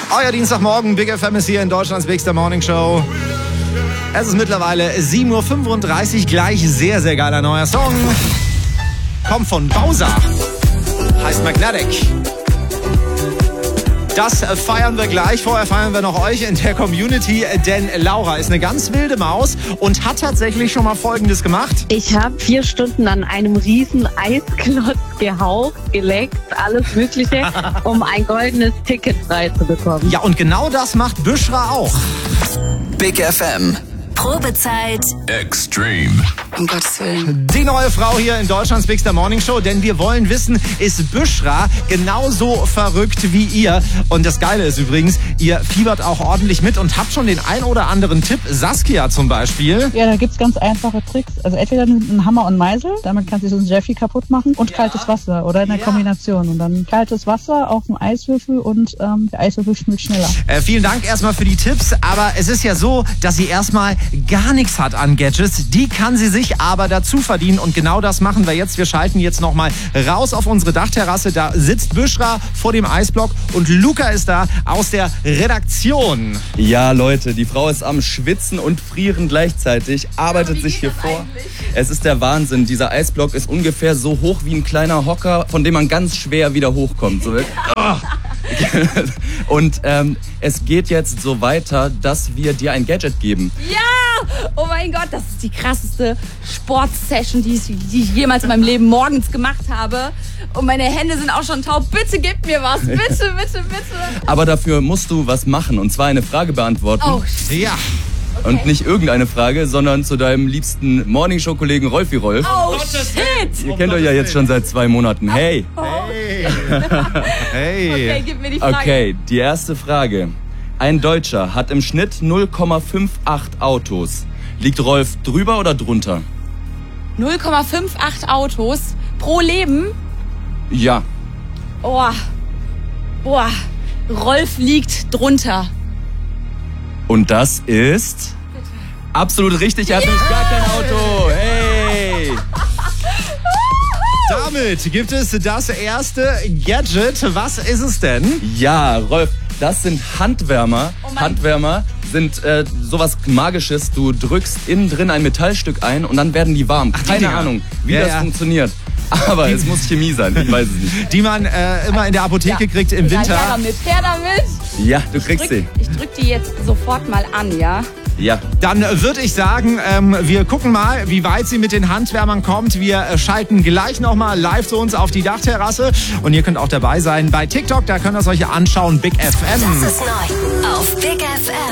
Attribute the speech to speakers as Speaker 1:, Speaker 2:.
Speaker 1: Euer Dienstagmorgen, Big FM ist hier in Deutschlands Bigster Morning Show. Es ist mittlerweile 7.35 Uhr, gleich sehr, sehr geiler neuer Song. Kommt von Bowser, heißt Magnetic. Das feiern wir gleich. Vorher feiern wir noch euch in der Community, denn Laura ist eine ganz wilde Maus und hat tatsächlich schon mal Folgendes gemacht.
Speaker 2: Ich habe 4 Stunden an einem riesen Eisklotz gehaucht, geleckt, alles Mögliche, um ein goldenes Ticket frei zu bekommen.
Speaker 1: Ja, und genau das macht Büschra auch.
Speaker 3: Big FM.
Speaker 4: Probezeit
Speaker 3: Extreme.
Speaker 4: Um Gottes Willen.
Speaker 1: Die neue Frau hier in Deutschlands Bigster Morning Show, denn wir wollen wissen, ist Büschra genauso verrückt wie ihr? Und das Geile ist übrigens, ihr fiebert auch ordentlich mit und habt schon den ein oder anderen Tipp. Saskia zum Beispiel.
Speaker 5: Ja, da gibt's ganz einfache Tricks. Also entweder ein Hammer und Meißel, damit kannst du so ein Jeffy kaputt machen, und kaltes Wasser oder in der Kombination. Und dann kaltes Wasser auf einen Eiswürfel und der Eiswürfel schmilzt schneller.
Speaker 1: Vielen Dank erstmal für die Tipps, aber es ist ja so, dass sie erstmal gar nichts hat an Gadgets. Die kann sie sich aber dazu verdienen und genau das machen wir jetzt. Wir schalten jetzt nochmal raus auf unsere Dachterrasse. Da sitzt Büschra vor dem Eisblock und Luca ist da aus der Redaktion.
Speaker 6: Ja, Leute, die Frau ist am Schwitzen und Frieren gleichzeitig, arbeitet sich hier vor. Es ist der Wahnsinn. Dieser Eisblock ist ungefähr so hoch wie ein kleiner Hocker, von dem man ganz schwer wieder hochkommt. So. Und es geht jetzt so weiter, dass wir dir ein Gadget geben.
Speaker 7: Ja! Oh mein Gott, das ist die krasseste Sportsession, die ich jemals in meinem Leben morgens gemacht habe. Und meine Hände sind auch schon taub. Bitte gib mir was. Bitte, bitte, bitte.
Speaker 6: Aber dafür musst du was machen, und zwar eine Frage beantworten.
Speaker 7: Oh,
Speaker 1: Ja.
Speaker 7: okay.
Speaker 6: Und nicht irgendeine Frage, sondern zu deinem liebsten Morningshow-Kollegen Rolfi Rolf.
Speaker 7: Oh, shit.
Speaker 6: Ihr kennt euch ja jetzt schon seit 2 Monaten. Hey!
Speaker 1: Hey.
Speaker 7: Okay, gib mir die Frage.
Speaker 6: Okay, die erste Frage. Ein Deutscher hat im Schnitt 0,58 Autos. Liegt Rolf drüber oder drunter?
Speaker 7: 0,58 Autos pro Leben?
Speaker 6: Ja.
Speaker 7: Oh. Boah. Rolf liegt drunter.
Speaker 6: Und das ist absolut richtig. Er hat nämlich gar kein Auto. Hey!
Speaker 1: Damit gibt es das erste Gadget. Was ist es denn?
Speaker 6: Ja, Rolf, das sind Handwärmer.
Speaker 7: Oh mein-
Speaker 6: Handwärmer sind sowas Magisches. Du drückst innen drin ein Metallstück ein und dann werden die warm.
Speaker 1: die
Speaker 6: Keine
Speaker 1: Dinger.
Speaker 6: Ahnung, wie
Speaker 1: Ja,
Speaker 6: das
Speaker 1: ja.
Speaker 6: funktioniert. Aber es muss Chemie sein, ich weiß es nicht.
Speaker 1: Die man immer in der Apotheke kriegt im
Speaker 7: Ja,
Speaker 1: Winter.
Speaker 7: her damit, her damit.
Speaker 6: Ja, du kriegst sie.
Speaker 7: Ich drück die jetzt sofort mal an, ja?
Speaker 6: Ja.
Speaker 1: Dann würde ich sagen, wir gucken mal, wie weit sie mit den Handwärmern kommt. Wir schalten gleich nochmal live zu uns auf die Dachterrasse. Und ihr könnt auch dabei sein bei TikTok, da könnt ihr es euch anschauen. Big FM.
Speaker 4: Das ist neu auf Big FM.